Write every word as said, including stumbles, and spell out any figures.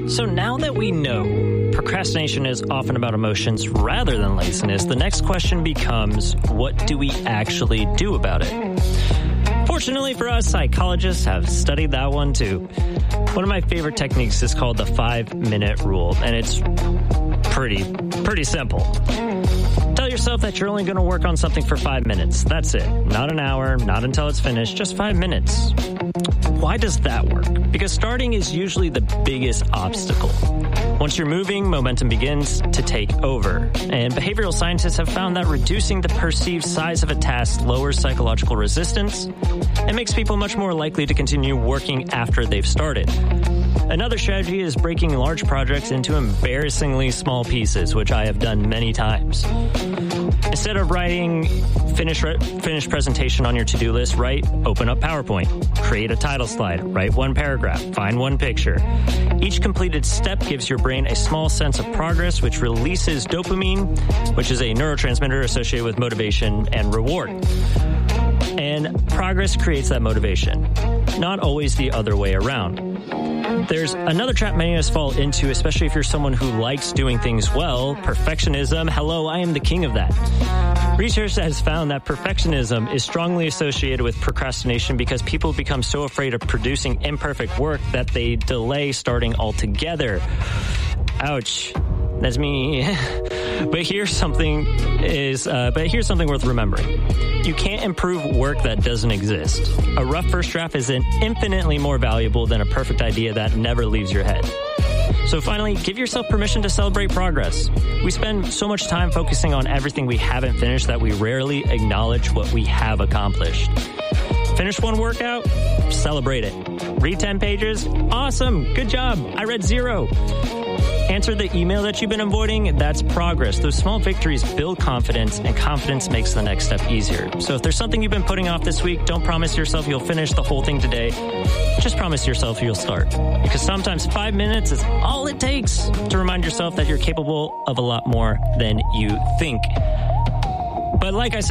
So now that we know procrastination is often about emotions rather than laziness, the next question becomes, what do we actually do about it? Fortunately for us, psychologists have studied that one too. One of my favorite techniques is called the five-minute rule, and it's pretty, pretty simple. Tell yourself that you're only going to work on something for five minutes. That's it. Not an hour, not until it's finished, just five minutes. Why does that work? Because starting is usually the biggest obstacle. Once you're moving, momentum begins to take over. And behavioral scientists have found that reducing the perceived size of a task lowers psychological resistance and makes people much more likely to continue working after they've started. Another strategy is breaking large projects into embarrassingly small pieces, which I have done many times. Instead of writing finish re- finished presentation on your to-do list, write open up PowerPoint, create a title slide, write one paragraph, find one picture. Each completed step gives your brain a small sense of progress, which releases dopamine, which is a neurotransmitter associated with motivation and reward. And progress creates that motivation, not always the other way around. There's another trap many of us fall into, especially if you're someone who likes doing things well, perfectionism. Hello, I am the king of that. Research has found that perfectionism is strongly associated with procrastination because people become so afraid of producing imperfect work that they delay starting altogether. Ouch. That's me. But here's something is uh, but here's something worth remembering. You can't improve work that doesn't exist. A rough first draft is infinitely more valuable than a perfect idea that never leaves your head. So finally, give yourself permission to celebrate progress. We spend so much time focusing on everything we haven't finished that we rarely acknowledge what we have accomplished. Finish one workout? Celebrate it. Read ten pages? Awesome. Good job. I read zero. Answer the email that you've been avoiding? That's progress. Those small victories build confidence, and confidence makes the next step easier. So if there's something you've been putting off this week, don't promise yourself you'll finish the whole thing today. Just promise yourself you'll start. Because sometimes five minutes is all it takes to remind yourself that you're capable of a lot more than you think. But like I said,